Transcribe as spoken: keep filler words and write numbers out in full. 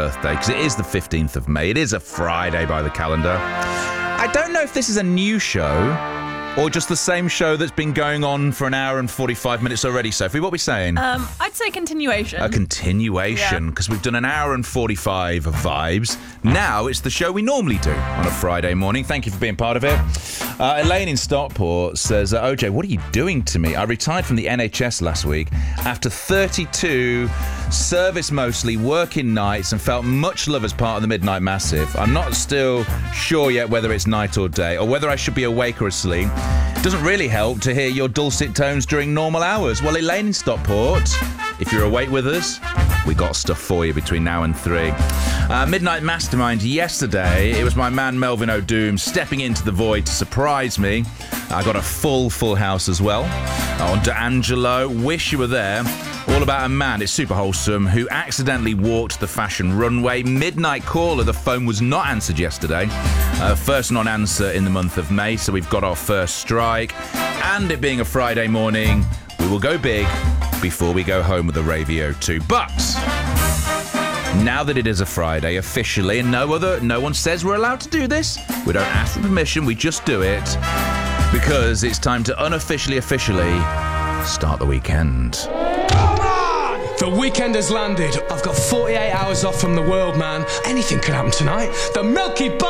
birthday, because it is the fifteenth of May. It is a Friday by the calendar. I don't know if this is a new show or just the same show that's been going on for an hour and forty-five minutes already. Sophie, what are we saying? Um, I'd say continuation. A continuation, because yeah. we've done an hour and forty-five of vibes. Now it's the show we normally do on a Friday morning. Thank you for being part of it. Uh, Elaine in Stockport says, uh, O J, what are you doing to me? I retired from the N H S last week after thirty-two, service mostly, working nights, and felt much love as part of the Midnight Massive. I'm not still sure yet whether it's night or day, or whether I should be awake or asleep. It doesn't really help to hear your dulcet tones during normal hours. Well, Elaine in Stockport, if you're awake with us, we got stuff for you between now and three. Uh, Midnight Mastermind yesterday, it was my man Melvin O'Doom stepping into the void to surprise me. I got a full, full house as well. On D'Angelo, wish you were there. All about a man, it's super wholesome, who accidentally walked the fashion runway. Midnight caller, the phone was not answered yesterday. Uh, first non-answer in the month of May, so we've got our first strike. And it being a Friday morning, we will go big before we go home with the Ravio two. But now that it is a Friday officially, and no other, no one says we're allowed to do this, we don't ask for permission, we just do it, because it's time to unofficially, officially start the weekend. The weekend has landed. I've got forty-eight hours off from the world, man. Anything could happen tonight. The Milky Bar.